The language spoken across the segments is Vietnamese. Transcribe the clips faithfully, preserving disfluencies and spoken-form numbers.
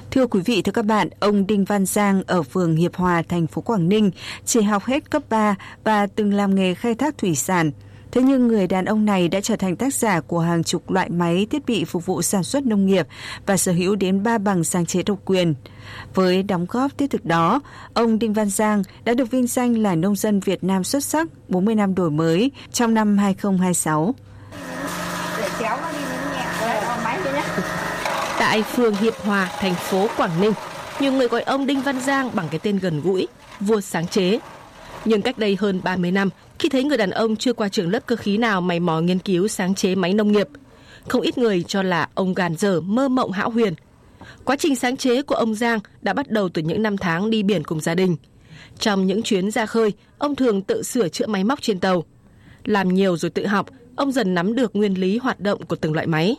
Thưa quý vị, thưa các bạn, ông Đinh Văn Giang ở phường Hiệp Hòa, thành phố Quảng Ninh chỉ học hết cấp ba và từng làm nghề khai thác thủy sản. Thế nhưng người đàn ông này đã trở thành tác giả của hàng chục loại máy thiết bị phục vụ sản xuất nông nghiệp và sở hữu đến ba bằng sáng chế độc quyền. Với đóng góp thiết thực đó, ông Đinh Văn Giang đã được vinh danh là nông dân Việt Nam xuất sắc bốn mươi năm đổi mới trong năm hai không hai sáu. Tại phường Hiệp Hòa, thành phố Quảng Ninh, nhiều người gọi ông Đinh Văn Giang bằng cái tên gần gũi, vua sáng chế. Nhưng cách đây hơn ba mươi năm, khi thấy người đàn ông chưa qua trường lớp cơ khí nào mày mò nghiên cứu sáng chế máy nông nghiệp, không ít người cho là ông gàn dở mơ mộng hão huyền. Quá trình sáng chế của ông Giang đã bắt đầu từ những năm tháng đi biển cùng gia đình. Trong những chuyến ra khơi, ông thường tự sửa chữa máy móc trên tàu. Làm nhiều rồi tự học, ông dần nắm được nguyên lý hoạt động của từng loại máy.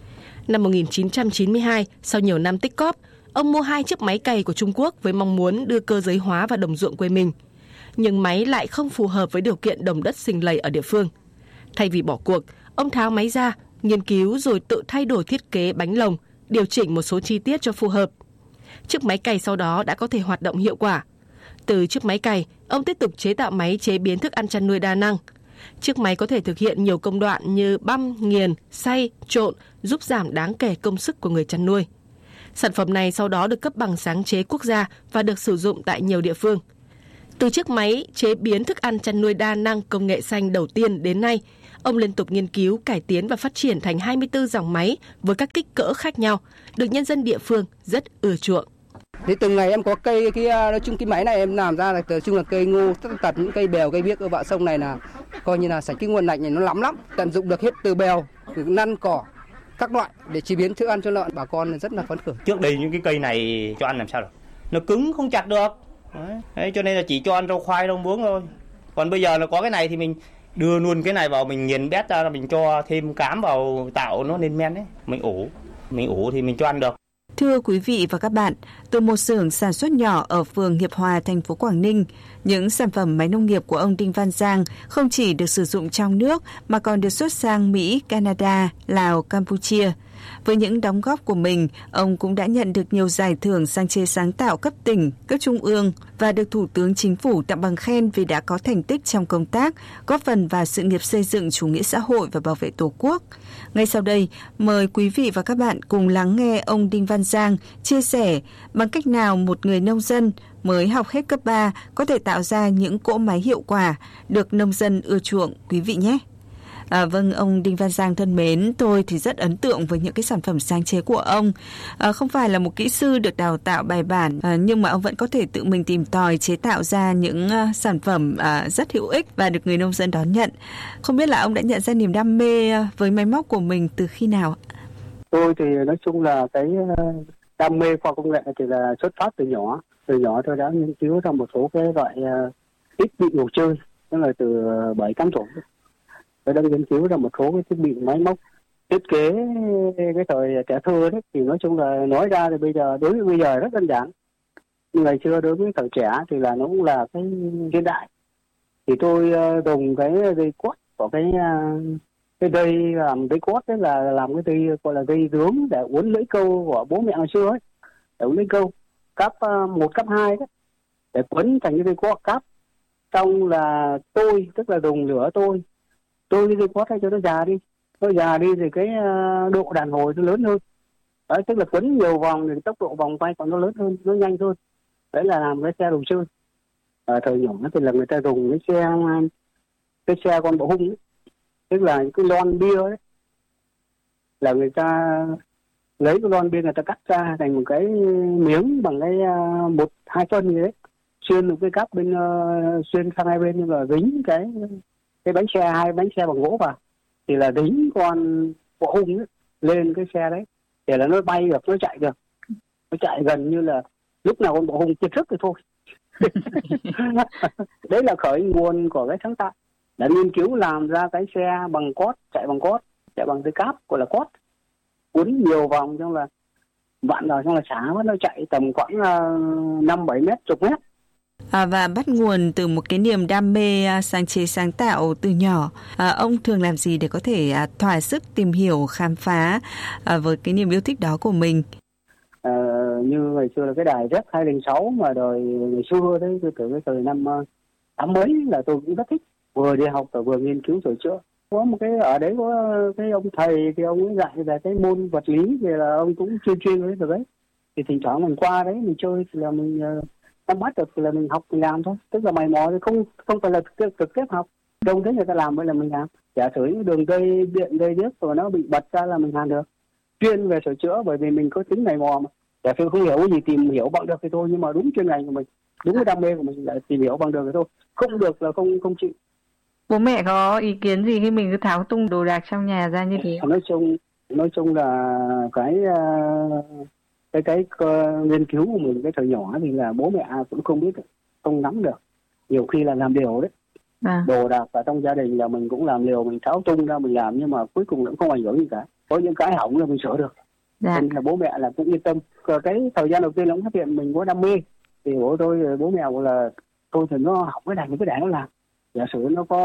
Năm một nghìn chín trăm chín mươi hai, sau nhiều năm tích cóp, ông mua hai chiếc máy cày của Trung Quốc với mong muốn đưa cơ giới hóa vào đồng ruộng quê mình. Nhưng máy lại không phù hợp với điều kiện đồng đất sinh lầy ở địa phương. Thay vì bỏ cuộc, ông tháo máy ra, nghiên cứu rồi tự thay đổi thiết kế bánh lồng, điều chỉnh một số chi tiết cho phù hợp. Chiếc máy cày sau đó đã có thể hoạt động hiệu quả. Từ chiếc máy cày, ông tiếp tục chế tạo máy chế biến thức ăn chăn nuôi đa năng. Chiếc máy có thể thực hiện nhiều công đoạn như băm, nghiền, xay, trộn, giúp giảm đáng kể công sức của người chăn nuôi. Sản phẩm này sau đó được cấp bằng sáng chế quốc gia và được sử dụng tại nhiều địa phương. Từ chiếc máy chế biến thức ăn chăn nuôi đa năng công nghệ xanh đầu tiên đến nay, ông liên tục nghiên cứu, cải tiến và phát triển thành hai mươi tư dòng máy với các kích cỡ khác nhau, được nhân dân địa phương rất ưa chuộng. Thì từng ngày em có cây kia, nói chung cái máy này em làm ra là nói chung là cây ngô, tất tật những cây bèo, cây biếc ở bờ sông này là coi như là sạch cái nguồn lạnh này nó lắm lắm, tận dụng được hết từ bèo, từ năn cỏ, các loại để chế biến thức ăn cho lợn, bà con rất là phấn khởi. Trước đây những cái cây này cho ăn làm sao được, nó cứng không chặt được. Đấy. Đấy, cho nên là chỉ cho ăn rau khoai, rau muống thôi. Còn bây giờ là có cái này thì mình đưa luôn cái này vào, mình nghiền bét ra là mình cho thêm cám vào tạo nó lên men đấy. Mình ủ, mình ủ thì mình cho ăn được. Thưa quý vị và các bạn, từ một xưởng sản xuất nhỏ ở phường Hiệp Hòa, thành phố Quảng Ninh, những sản phẩm máy nông nghiệp của ông Đinh Văn Giang không chỉ được sử dụng trong nước mà còn được xuất sang Mỹ, Canada, Lào, Campuchia. Với những đóng góp của mình, ông cũng đã nhận được nhiều giải thưởng sáng chế sáng tạo cấp tỉnh, cấp trung ương và được Thủ tướng Chính phủ tặng bằng khen vì đã có thành tích trong công tác, góp phần vào sự nghiệp xây dựng chủ nghĩa xã hội và bảo vệ Tổ quốc. Ngay sau đây, mời quý vị và các bạn cùng lắng nghe ông Đinh Văn Giang chia sẻ bằng cách nào một người nông dân mới học hết cấp ba có thể tạo ra những cỗ máy hiệu quả được nông dân ưa chuộng, quý vị nhé. À, vâng, ông Đinh Văn Giang thân mến, tôi thì rất ấn tượng với những cái sản phẩm sáng chế của ông. À, không phải là một kỹ sư được đào tạo bài bản, à, nhưng mà ông vẫn có thể tự mình tìm tòi chế tạo ra những uh, sản phẩm uh, rất hữu ích và được người nông dân đón nhận. Không biết là ông đã nhận ra niềm đam mê với máy móc của mình từ khi nào? Tôi thì nói chung là cái đam mê khoa công nghệ thì là xuất phát từ nhỏ. Từ nhỏ tôi đã nghiên cứu ra một số cái loại uh, thiết bị đồ chơi, tức là từ bảy tám tuổi. Tôi đã nghiên cứu ra một số cái thiết bị máy móc thiết kế cái thời trẻ thơ đấy, thì nói chung là nói ra thì bây giờ đối với bây giờ rất đơn giản, nhưng ngày xưa đối với thời trẻ thì là nó cũng là cái hiện đại. Thì tôi dùng cái dây cót của cái cái dây làm dây cót đấy, là làm cái dây gọi là dây dướng để uốn lưỡi câu của bố mẹ ngày xưa ấy, để uốn lưỡi câu cấp một cấp hai đấy, để quấn thành cái dây cót cáp. Xong là tôi tức là dùng lửa tôi tôi cái dây cótให้cho nó già đi, nó già đi thì cái độ đàn hồi nó lớn hơn. Đấy, tức là quấn nhiều vòng thì tốc độ vòng quay còn nó lớn hơn, nó nhanh hơn. Đấy là làm cái xe đồ chơi. Ở thời nhỏ thì là người ta dùng cái xe cái xe con bộ hung ấy, tức là cái lon bia ấy, là người ta lấy cái lon bia người ta cắt ra thành một cái miếng bằng cái một hai phân như đấy, xuyên một cái cáp bên uh, xuyên sang hai bên, nhưng mà dính cái cái bánh xe, hai bánh xe bằng gỗ vào, thì là đính con bộ hung ấy lên cái xe đấy để là nó bay được, nó chạy được, nó chạy gần như là lúc nào con bộ hung kiệt sức thì thôi. Đấy là khởi nguồn của cái sáng tạo, đã nghiên cứu làm ra cái xe bằng cót, chạy bằng cót, chạy bằng dây cáp gọi là cót, cuốn nhiều vòng, xong là bạn vào xong là xả nó chạy tầm khoảng năm bảy mét, chục mét. À, và bắt nguồn từ một cái niềm đam mê à, sáng chế sáng tạo từ nhỏ, à, ông thường làm gì để có thể à, thỏa sức tìm hiểu, khám phá à, với cái niềm yêu thích đó của mình? À, như ngày xưa là cái đài Z hai không sáu mà đời ngày xưa đấy, từ cái thời năm tám mấy là tôi cũng rất thích, vừa đi học và vừa nghiên cứu sửa chữa. Có một cái ở đấy có cái ông thầy thì ông ấy dạy về cái môn vật lý, thì là ông cũng chuyên chuyên với được đấy. Thì thỉnh thoảng mình qua đấy mình chơi thì là mình nắm bắt được thì là mình học mình làm thôi, tức là mày mò thì không không phải là trực trực tiếp học, đâu thấy người ta làm mới là mình làm. Giả sử những đường dây điện dây điếc rồi nó bị bật ra là mình làm được, chuyên về sửa chữa, bởi vì mình có tính mày mò mà. Giả sử không hiểu cái gì tìm hiểu bằng được thì thôi, nhưng mà đúng chuyên ngành của mình, đúng cái đam mê của mình lại tìm hiểu bằng được thì thôi, không được là không không chịu. Bố mẹ có ý kiến gì khi mình cứ tháo tung đồ đạc trong nhà ra như thế? Nói chung nói chung là cái cái cái, cái nghiên cứu của mình cái thời nhỏ thì là bố mẹ cũng không biết được, không nắm được, nhiều khi là làm điều đấy. À. Đồ đạc ở trong gia đình là mình cũng làm liều, mình tháo tung ra mình làm, nhưng mà cuối cùng cũng không ảnh hưởng gì cả. Có những cái hỏng là mình sửa được. Dạ. Nên là bố mẹ là cũng yên tâm. Cái thời gian đầu tiên là cũng phát hiện mình có đam mê, thì bố tôi bố mẹ cũng là tôi thì nó học cái này cái để nó làm. Giả sử nó có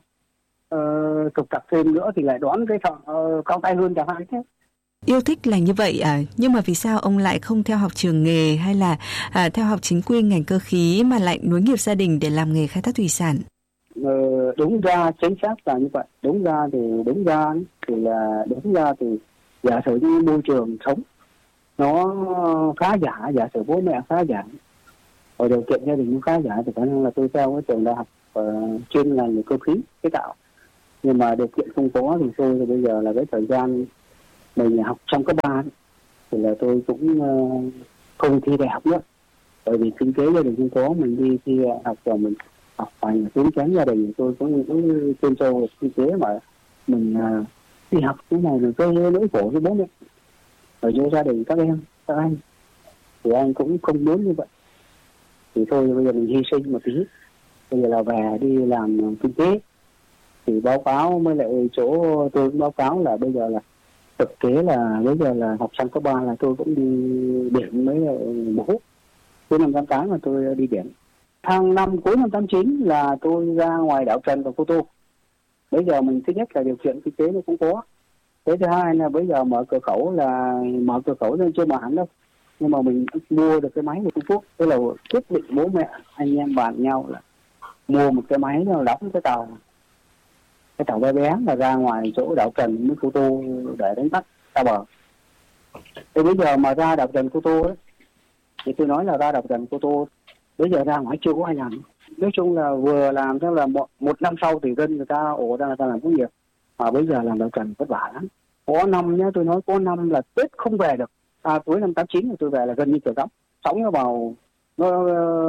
uh, trục trặc thêm nữa thì lại đoán cái thợ uh, cao tay hơn chẳng hạn thế. Yêu thích là như vậy à, nhưng mà vì sao ông lại không theo học trường nghề hay là à, theo học chính quy ngành cơ khí mà lại nối nghiệp gia đình để làm nghề khai thác thủy sản? Ờ, đúng ra chính xác là như vậy. Đúng ra thì đúng ra thì là đúng ra thì giả sử như môi trường sống nó khá giả, giả sử bố mẹ khá giả, ở điều kiện gia đình cũng khá giả, thì khả năng là tôi theo cái trường đại học uh, chuyên ngành cơ khí chế tạo. Nhưng mà điều kiện không có thì tôi thì bây giờ là cái thời gian mình học trong cấp ba thì là tôi cũng uh, không thi đại học nữa, bởi vì kinh tế gia đình không có, mình đi thi học rồi mình học phải tốn kém gia đình. Tôi có những chuyên sâu kinh tế mà mình uh, đi học cái này là cái nỗi khổ với bố mẹ ở trong gia đình các em các anh, thì anh cũng không muốn như vậy. Thì thôi bây giờ mình hy sinh một tí, bây giờ là về đi làm kinh tế. Thì báo cáo với lại chỗ tôi cũng báo cáo là bây giờ là thực tế là bây giờ là học xong cấp ba là tôi cũng đi biển với bố. Cuối năm tám tám là tôi đi biển. Tháng năm cuối năm tám chín là tôi ra ngoài đảo Trần và Cô Tô. Bây giờ mình thứ nhất là điều kiện kinh tế nó cũng có. Cái thứ hai là bây giờ mở cửa khẩu là mở cửa khẩu nên chưa mở hẳn đâu. Nhưng mà mình mua được cái máy của Trung Quốc. Tức là quyết định bố mẹ anh em bàn nhau là mua một cái máy nó đóng cái tàu. Cái tàu bé bé là ra ngoài chỗ đảo Trần với Cô Tô để đánh bắt ra bờ. Thì bây giờ mà ra đảo Trần Cô Tô ấy, thì tôi nói là ra đảo Trần Cô Tô bây giờ ra ngoài chưa có ai làm. Nói chung là vừa làm theo là một, một năm sau thì dân người ta ổ ra người ta làm công nghiệp. Mà bây giờ làm đảo Trần vất vả lắm. Có năm nhá, tôi nói có năm là Tết không về được. À, cuối năm tám chín thì tôi về là gần như kiểu sóng. Sóng nó vào, nó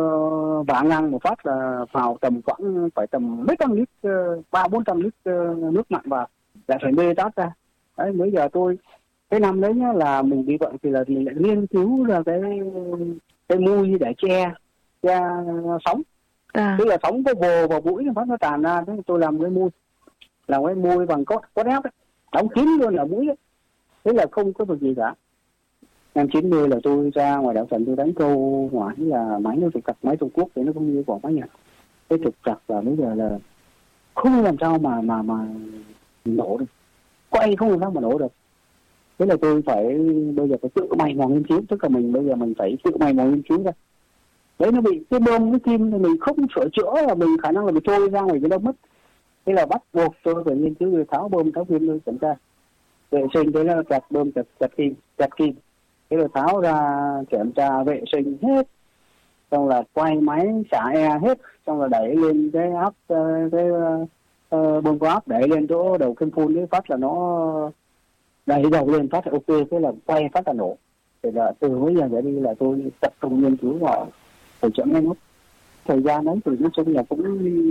vả ngang một phát là vào tầm khoảng phải tầm mấy trăm lít, ba bốn trăm lít nước mặn vào, lại phải mê tát ra. Đấy, bây giờ tôi, cái năm đấy nhá là mình bị bệnh thì là mình lại nghiên cứu ra cái cái mui để che, che sóng. À. Tức là sóng có vồ vào mũi nó phát nó tràn ra, thế tôi làm cái mui, làm cái mui bằng cốt, cốt ép ấy, đóng kín luôn ở mũi ấy. Thế là không có việc gì cả. Năm chín mươi là tôi ra ngoài đảo Trần tôi đánh câu ngoài là máy nó trục trặc, máy Trung Quốc thì nó không như của máy Nhật. Cái trục trặc là bây giờ là không làm sao mà mà mà nổ được, quay không làm sao mà nổ được. Thế là tôi phải bây giờ phải tự mày mò nghiên cứu, tức là mình bây giờ mình phải tự mày mò nghiên cứu ra. Đấy, nó bị cái bơm cái kim thì mình không sửa chữa là mình khả năng là mình trôi ra ngoài cái đâu mất. Thế là bắt buộc tôi phải nghiên cứu, tháo bơm tháo kim tôi kiểm tra vệ sinh, thế là chặt bơm chặt chặt kim chặt kim thế là tháo ra kiểm tra vệ sinh hết, xong là quay máy xả e hết, xong là đẩy lên cái áp cái uh, bơm có áp đẩy lên chỗ đầu kim phun, cái phát là nó đẩy đầu lên phát là ok, thế là quay phát là nổ. Thì là từ bây giờ trở đi là tôi tập trung nghiên cứu vào sửa chữa ngay lúc thời gian đấy, thì nói chung là cũng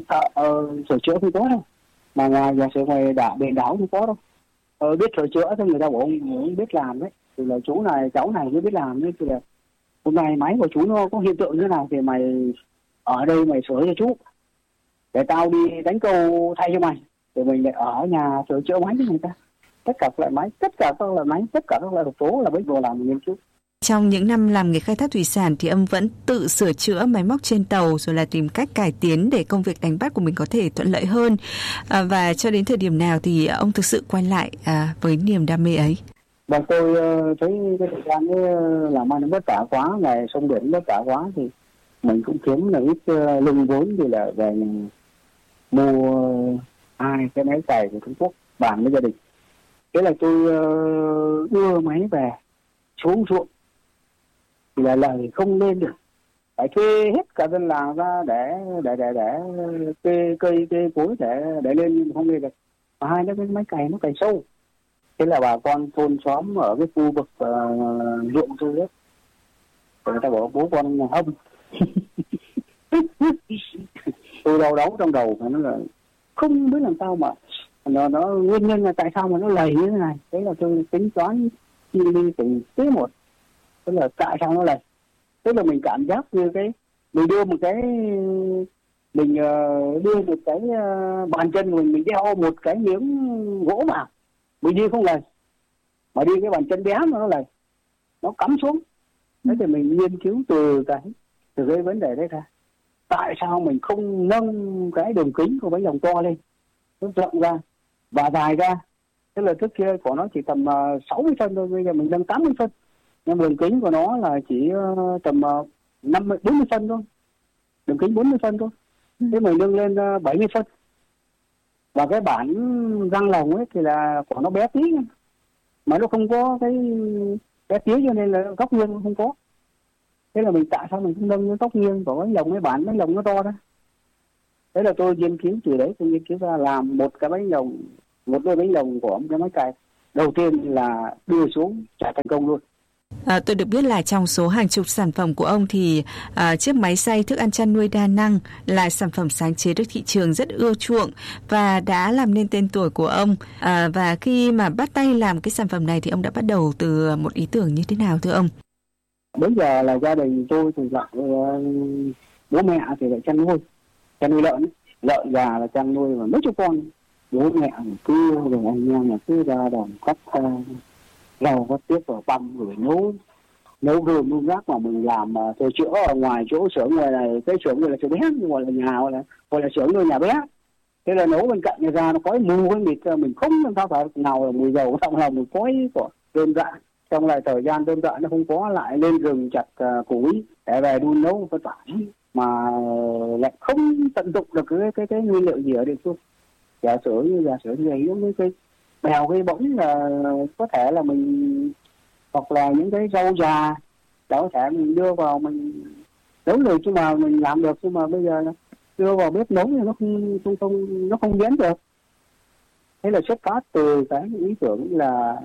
uh, sửa chữa không có đâu, mà ngoài giả sử ngoài đảo biển đảo không có đâu. Ờ, biết sửa chữa thì người ta bảo ông không biết làm đấy, thì là chú này cháu này mới biết làm đấy. Thì là hôm nay máy của chú nó có hiện tượng như thế nào thì mày ở đây mày sửa cho chú, để tao đi đánh câu thay cho mày, thì mình lại ở nhà sửa chữa máy cho người ta. Tất cả các loại máy, tất cả các loại máy, tất cả các loại độc tố là bây giờ làm nghiên cứu. Trong những năm làm nghề khai thác thủy sản thì ông vẫn tự sửa chữa máy móc trên tàu, rồi là tìm cách cải tiến để công việc đánh bắt của mình có thể thuận lợi hơn. À, và cho đến thời điểm nào thì ông thực sự quay lại à, với niềm đam mê ấy? Và tôi uh, thấy cái thời gian ấy làm ăn nó vất vả quá, ngày sông biển vất vả quá thì mình cũng kiếm là ít uh, lương vốn thì là về mua uh, hai cái máy cày của Trung Quốc bàn với gia đình. Thế là tôi uh, đưa máy về xuống ruộng thì là lời không lên được, phải thuê hết cả dân làng ra để để để để kê cây kê cối để để lên, nhưng không lên được. Và hai cái máy cày nó cày sâu. Thế là bà con thôn xóm ở cái khu vực uh, ruộng tôi đấy, người ta bảo bố con nhà hâm. Tôi đau đáu trong đầu mà nó là không biết làm sao mà nó nó nguyên nhân là tại sao mà nó lầy như thế này. Thế là tôi tính toán chi ly từng tí một, tức là tại sao nó lầy. Tức là mình cảm giác như cái mình đưa một cái mình uh, đưa một cái uh, bàn chân của mình mình đeo một cái miếng gỗ vào, mình đi không lầy, mà đi cái bàn chân bé nó lầy, nó cắm xuống. Thế thì mình nghiên cứu từ cái từ cái vấn đề đấy ra, tại sao mình không nâng cái đường kính của bánh lồng to lên, nó rộng ra và dài ra. Tức là trước kia của nó chỉ tầm uh, sáu mươi phân thôi, bây giờ mình nâng tám mươi phân, nhưng đường kính của nó là chỉ uh, tầm uh, năm mươi bốn mươi phân thôi, đường kính bốn mươi phân thôi. Thế mình nâng lên uh, bảy mươi phân. Và cái bản răng lồng ấy thì là của nó bé tí, mà nó không có cái bé tí cho nên là góc nghiêng nó không có. Thế là mình tại sao mình không nâng cái góc nghiêng của cái lồng, cái bản bánh lồng nó to ra. Thế là tôi nghiên cứu từ đấy, tôi nghiên cứu ra làm một cái bánh lồng, một đôi bánh lồng của cái máy cày. Đầu tiên là đưa xuống trả thành công luôn. À, tôi được biết là trong số hàng chục sản phẩm của ông thì à, chiếc máy xay thức ăn chăn nuôi đa năng là sản phẩm sáng chế được thị trường rất ưa chuộng và đã làm nên tên tuổi của ông. À, và khi mà bắt tay làm cái sản phẩm này thì ông đã bắt đầu từ một ý tưởng như thế nào thưa ông? Bây giờ là gia đình tôi thì lại uh, bố mẹ thì lại chăn nuôi, chăn nuôi lợn, lợn gà là chăn nuôi và mấy chú con. Bố mẹ cứ rồi anh em là cứ ra đồng cắt uh, rau vắt tiếp vào băm rồi nấu nấu gồm nấu rác mà mình làm uh, theo chỗ ở ngoài chỗ xưởng ngoài này, cái xưởng này là chỗ bé nhưng mà là nhà gọi là gọi là xưởng nuôi nhà bé. Thế là nấu bên cạnh nhà ra nó khói mù cái mịt, mình không làm sao phải nào là mùi dầu, xong là mùi khói của đơn giản. Trong lại thời gian đơn giản nó không có, lại lên rừng chặt uh, củi để về đun nấu vất vả mà lại không tận dụng được cái cái cái nguyên liệu gì ở địa phương. Giả sử như giả sử như giống như cái bèo cái bỗng là có thể là mình, hoặc là những cái rau già đó có thể mình đưa vào mình nấu được, nhưng mà mình làm được, nhưng mà bây giờ đưa vào bếp nấu thì nó không không không nó không biến được. Thế là xuất phát từ cái ý tưởng là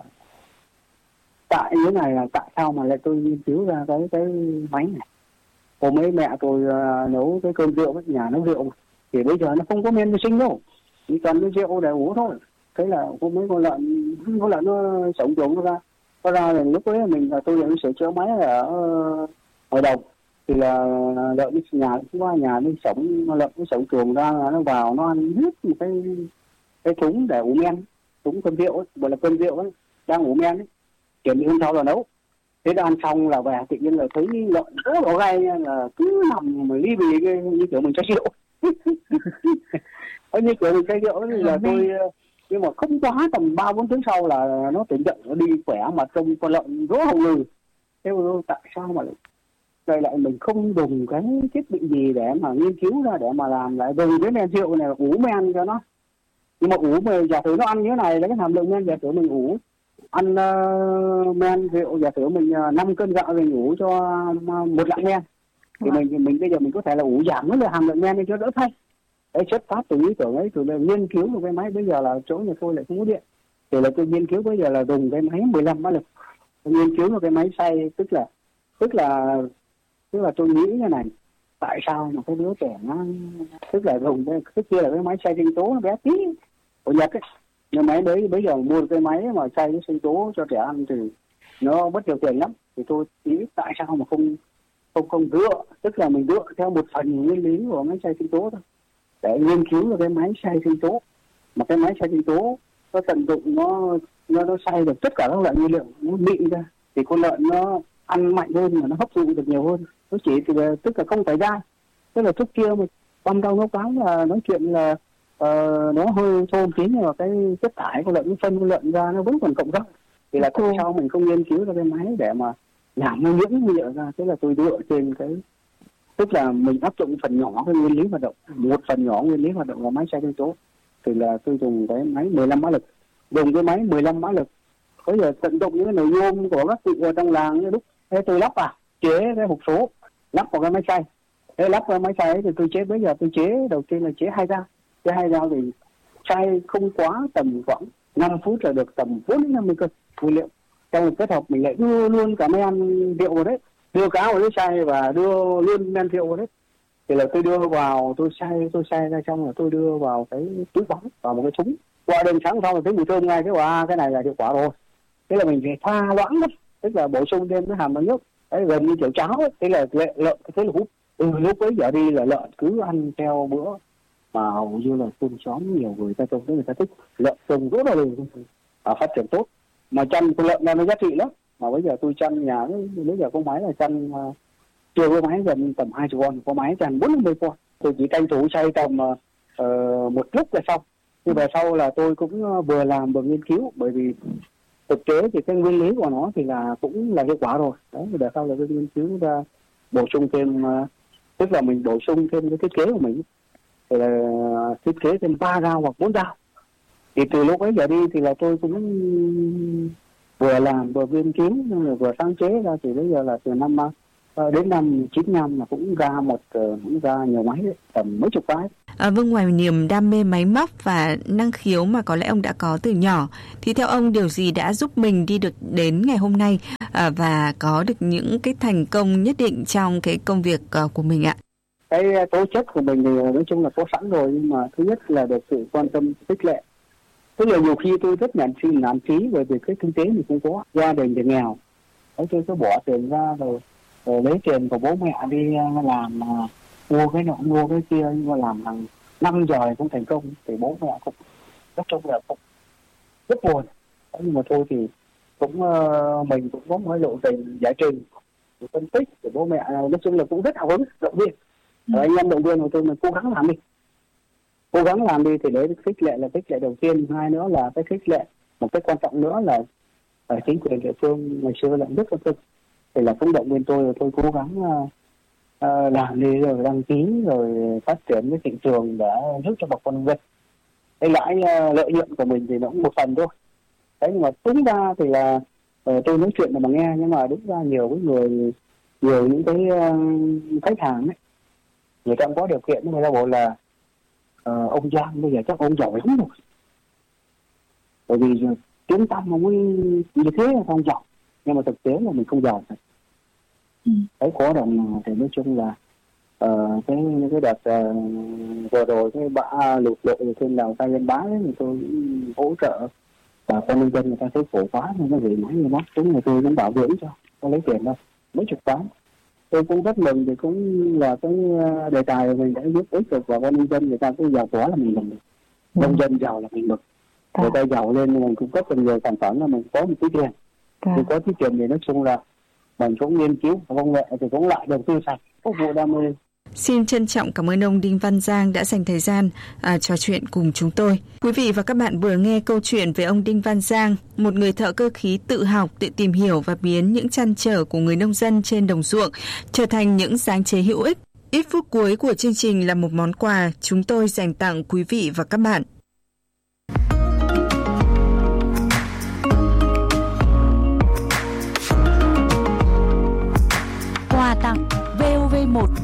tại như này là tại sao mà lại tôi nghiên cứu ra cái cái máy này. Hôm mấy mẹ tôi uh, nấu cái cơm rượu ở nhà nấu rượu thì bây giờ nó không có men vi sinh đâu, chỉ cần cái rượu để uống thôi. Thế là có mấy con lợn con lợn nó sống chuồng nó ra nó ra rồi lúc ấy mình tôi lại sửa chữa máy ở ở đồng thì là lợn đi nhà cũng qua nhà đi sống lợn nó sống chuồng ra nó vào nó ăn hết một cái cái thúng để uống men, thúng cơm rượu ấy, gọi là cơm rượu ấy, đang uống men ấy, chuẩn bị hôm sau là nấu. Thế đã ăn xong là về tự nhiên là thấy lợn rất là gai, là cứ nằm mà ly bì cái như kiểu mình say rượu. Như kiểu mình say rượu thì là tôi, nhưng mà không quá tầm ba bốn tiếng sau là nó tỉnh dậy, nó đi khỏe mà trông con lợn rỗ hồng lừ. Thế mà tại sao mà lại lại mình không dùng cái thiết bị gì để mà nghiên cứu ra để mà làm lại dùng cái men rượu này ủ men cho nó. Nhưng mà ủ mà giả sử nó ăn như thế này là cái hàm lượng men, giả sử mình ủ ăn uh, men rượu, giả sử mình uh, năm cân gạo mình ủ cho uh, một lạng men thì à. mình mình bây giờ mình có thể là ủ giảm nó là hàm lượng men đi cho đỡ thay. Đấy, xuất phát từ ý tưởng ấy, từ nghiên cứu một cái máy. Bây giờ là chỗ nhà tôi lại không có điện thì là tôi nghiên cứu bây giờ là dùng cái máy mười lăm mã lực, tôi nghiên cứu một cái máy xay, tức là tức là tức là tôi nghĩ như này, tại sao mà cái đứa trẻ nó tức là dùng cái trước kia là cái máy xay sinh tố nó bé tí của Nhật ấy, nhưng máy đấy bây giờ mua cái máy mà xay cái sinh tố cho trẻ ăn thì nó mất nhiều tiền lắm. Thì tôi nghĩ tại sao mà không không không dựa, tức là mình dựa theo một phần nguyên lý của máy xay sinh tố thôi để nghiên cứu là cái máy xay sinh tố, mà cái máy xay sinh tố nó tận dụng nó nó nó xay được tất cả các loại nguyên liệu, nó mịn ra thì con lợn nó ăn mạnh hơn mà nó hấp thụ được nhiều hơn. Nó chỉ thì tức là không phải ra, tức là trước kia mà băm rau nấu cám là nói chuyện là uh, nó hơi thơm tí, nhưng mà cái chất thải của lợn, phân của lợn ra nó vẫn còn cộng rau. Thì là tại sao mình không nghiên cứu ra cái máy để mà giảm ô nhiễm nhiên liệu ra? Tức là tôi dựa trên cái, tức là mình áp dụng phần nhỏ cái nguyên lý hoạt động, một phần nhỏ nguyên lý hoạt động của máy xay sinh tố. Thì là tôi dùng cái máy mười lăm mã lực, dùng cái máy mười lăm mã lực. Bây giờ tận dụng những cái nồi nhôm của các cụ ở trong làng như đúc, thế tôi lắp vào, chế cái hộp số, lắp vào cái máy xay. Thế lắp vào máy xay thì tôi chế, bây giờ tôi chế đầu tiên là chế hai dao, chế hai dao thì xay không quá tầm khoảng năm phút là được tầm bốn đến năm mươi cân nguyên liệu. Trong kết hợp mình lại đưa luôn cả men rượu vào đấy, đưa cá vào đấy xay và đưa luôn men rượu vào đấy. Thì là tôi đưa vào, tôi xay, tôi xay ra xong là tôi đưa vào cái túi bóng, vào một cái thúng. Qua đêm sáng xong rồi thấy mùi thơm ngay, cái à, cái này là hiệu quả rồi. Thế là mình phải pha loãng đó, tức là bổ sung thêm cái hàm lượng nước, đấy gần như kiểu cháo ấy. Thế là lợn, thế là hút. Ừ, lúc ấy giờ đi là lợn cứ ăn theo bữa mà hầu như là thôn xóm nhiều người ta trông thấy người ta thích lợn trông rất là đều, à, phát triển tốt. Mà chăn con lợn ra nó giá trị lắm. Mà bây giờ tôi chăn nhà, bây giờ có máy là chăn uh, chưa có máy gần tầm hai chục con, có máy chăn bốn mươi con. Tôi chỉ tranh thủ xay tầm uh, một lúc là xong. Nhưng về sau là tôi cũng vừa làm vừa nghiên cứu, bởi vì thực tế thì cái nguyên lý của nó thì là cũng là hiệu quả rồi. Đấy, về sau là tôi nghiên cứu ra bổ sung thêm, uh, tức là mình bổ sung thêm cái thiết kế của mình, thì là thiết kế thêm ba dao hoặc bốn dao. Thì từ lúc ấy giờ đi thì là tôi cũng vừa làm vừa nghiên cứu vừa sáng chế ra, thì bây giờ là từ năm đến năm chín năm là cũng ra một cũng ra nhiều máy đấy, tầm mấy chục cái. À, vâng, ngoài niềm đam mê máy móc và năng khiếu mà có lẽ ông đã có từ nhỏ, thì theo ông điều gì đã giúp mình đi được đến ngày hôm nay à, và có được những cái thành công nhất định trong cái công việc uh, của mình ạ? Cái tố chất của mình thì nói chung là có sẵn rồi, nhưng mà thứ nhất là được sự quan tâm khích lệ. Tức là nhiều khi tôi rất nhàn xin nản trí bởi vì cái kinh tế mình không có, gia đình thì nghèo, đấy, tôi cứ bỏ tiền ra rồi, rồi lấy tiền của bố mẹ đi làm, mua cái nọ mua cái kia, nhưng mà làm hàng năm giờ cũng thành công thì bố mẹ cũng rất chung là cũng rất buồn. Đấy, nhưng mà thôi thì cũng uh, mình cũng có một lộ trình giải trình, phân tích để bố mẹ nói chung là cũng rất hào hứng, động viên. Ừ. Anh em động viên của tôi là cố gắng làm đi, cố gắng làm đi thì đấy khích lệ là khích lệ đầu tiên. Hai nữa là cái khích lệ, một cái quan trọng nữa là ở chính quyền địa phương ngày xưa là rất quan tâm, thì là cũng động viên tôi, rồi tôi cố gắng uh, uh, làm đi rồi đăng ký rồi phát triển cái thị trường để giúp cho bà con nông dân. Cái lãi uh, lợi nhuận của mình thì nó cũng một phần thôi. Đấy, nhưng mà đúng ra thì là uh, tôi nói chuyện là mà nghe, nhưng mà đúng ra nhiều cái người, nhiều những cái uh, khách hàng ấy, người ta cũng có điều kiện, người ta bảo là uh, ông Giang bây giờ chắc ông giỏi lắm rồi, bởi vì tiếng tăm ông ấy như thế là ông giỏi, nhưng mà thực tế là mình không giỏi. Ừ. Đấy, có đồng thì nói chung là uh, cái cái đợt uh, vừa rồi cái bão lụt lội trên Lào Cai Yên Bái thì tôi hỗ trợ bà con nông dân, người ta thấy khổ quá nên nó gửi máy như bác chúng, người tôi cũng bảo dưỡng cho, có lấy tiền đâu, mấy chục cái. Tôi cũng rất mừng, thì cũng là cái đề tài của mình đã giúp ích được bà con nông dân, người ta cứ giàu có là mình mừng, nông ừ. dân giàu là mình mừng, người ta giàu lên mình cung cấp được nhiều sản phẩm là mình có một tí tiền, thì có tí tiền thì nói chung là mình cũng nghiên cứu công nghệ thì cũng lại đầu tư sạch, phục vụ đam mê. Xin trân trọng cảm ơn ông Đinh Văn Giang đã dành thời gian à, trò chuyện cùng chúng tôi. Quý vị và các bạn vừa nghe câu chuyện về ông Đinh Văn Giang, một người thợ cơ khí tự học, tự tìm hiểu và biến những trăn trở của người nông dân trên đồng ruộng trở thành những sáng chế hữu ích. Ít phút cuối của chương trình là một món quà chúng tôi dành tặng quý vị và các bạn. Quà tặng vê o vê một.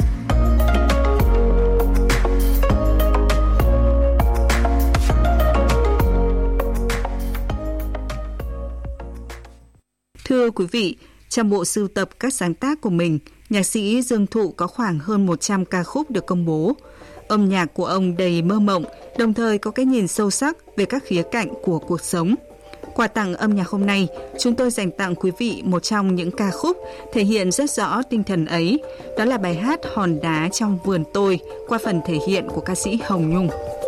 Thưa quý vị, trong bộ sưu tập các sáng tác của mình, nhạc sĩ Dương Thụ có khoảng hơn một trăm ca khúc được công bố. Âm nhạc của ông đầy mơ mộng, đồng thời có cái nhìn sâu sắc về các khía cạnh của cuộc sống. Quà tặng âm nhạc hôm nay, chúng tôi dành tặng quý vị một trong những ca khúc thể hiện rất rõ tinh thần ấy. Đó là bài hát Hòn đá trong vườn tôi qua phần thể hiện của ca sĩ Hồng Nhung.